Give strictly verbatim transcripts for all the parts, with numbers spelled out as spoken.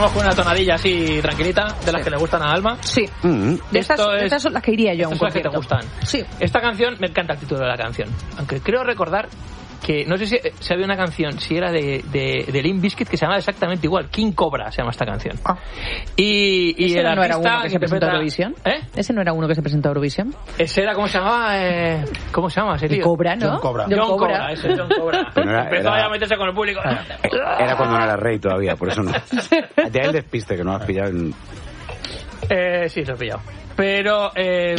vamos con una tonadilla así tranquilita, de las sí. que le gustan a Alma. Sí. Mm-hmm. De estas, es, estas son las que iría yo. Estas son las que te gustan. Sí. Esta canción, me encanta el título de la canción. Aunque creo recordar que, no sé si, si había una canción, si era de, de, de Limp Bizkit, que se llama exactamente igual. King Cobra se llama esta canción. Ah. Y, y ¿Ese el no era uno que se presentó a interpreta... Eurovisión? ¿Eh? ¿Ese no era uno que se presentó a Eurovisión? Ese era, ¿cómo se llamaba? Eh, ¿Cómo se llama ese tío? Cobra, ¿no? John Cobra. John, John Cobra, Cobra. ese es John Cobra. Pero era, Empezó era... a meterse con el público. Era cuando no era rey todavía, por eso no. Te da el despiste que no has pillado en... Eh, sí, se lo he pillado. Pero eh,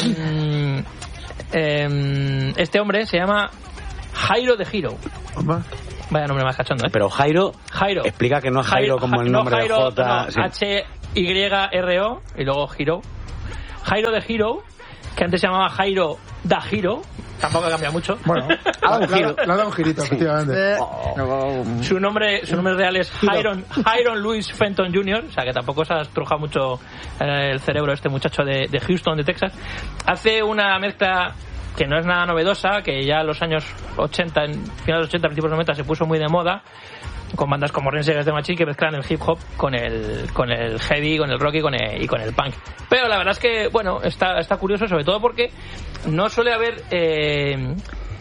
eh, este hombre se llama Jairo de Hero. Vaya nombre más cachondo, ¿eh? Pero Jairo, Jairo. explica que no es Jairo, Jairo como el nombre no Jairo, de J. No, sí. H Y R O y luego Hero. Jairo de Hero, que antes se llamaba Jairo da Hero. Tampoco ha cambiado mucho. Bueno, le ha dado un girito, sí. efectivamente. Oh. Su nombre su nombre real es Hiron, Hiron Louis Fenton junior, o sea que tampoco se ha estrujado mucho el cerebro este muchacho de, de Houston, de Texas. Hace una mezcla que no es nada novedosa, que ya en los años ochenta, en finales de los ochenta, principios de los noventa se puso muy de moda, con bandas como Rage Against the Machine que mezclan el hip hop con el con el heavy, con el rock y con el, y con el punk. Pero la verdad es que, bueno, está, está curioso, sobre todo porque no suele haber eh,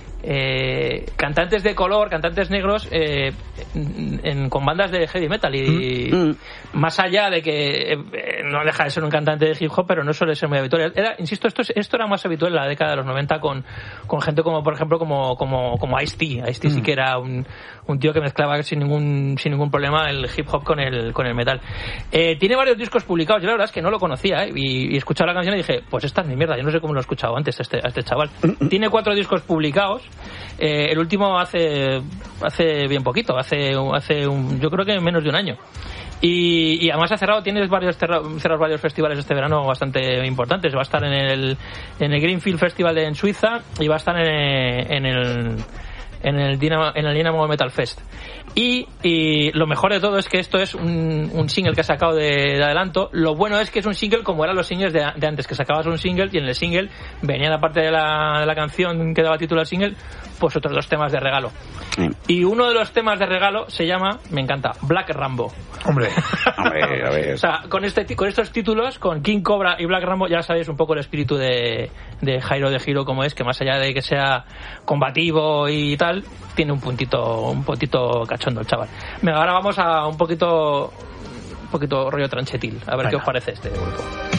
eh, cantantes de color, cantantes negros eh, en, en, con bandas de heavy metal y mm. más allá de que eh, no deja de ser un cantante de hip hop, pero no suele ser muy habitual. Era, insisto, esto, esto era más habitual en la década de los noventa con, con gente como, por ejemplo, como, como, como Ice-T. Ice-T mm. sí que era un, un tío que mezclaba sin ningún, sin ningún problema el hip hop con el, con el metal. Eh, tiene varios discos publicados. Yo la verdad es que no lo conocía, ¿eh? y, y escuchaba la canción y dije, pues esta es mi mierda, yo no sé cómo lo he escuchado antes a este, a este chaval. Tiene cuatro discos publicados. Eh, el último hace hace bien poquito, hace hace un, yo creo que menos de un año. Y, y además ha cerrado, tienes varios cerrados varios festivales este verano bastante importantes. Va a estar en el en el Greenfield Festival de, en Suiza, y va a estar en, en el en el Dynamo, en el Dynamo Metal Fest. Y, y lo mejor de todo es que esto es un, un single que ha sacado de, de adelanto. Lo bueno es que es un single como eran los singles de, de antes, que sacabas un single y en el single venían, aparte de la, de la canción que daba título al single, pues otros dos temas de regalo. Sí. Y uno de los temas de regalo se llama, me encanta, Black Rambo. Hombre, Hombre a ver. O sea, con, este, con estos títulos, con King Cobra y Black Rambo, ya sabéis un poco el espíritu de, de Jairo de Hero como es, que más allá de que sea combativo y tal, tiene un puntito, un puntito cachondo el chaval. Venga, ahora vamos a un poquito un poquito rollo tranchetil, a ver Venga. Qué os parece este grupo.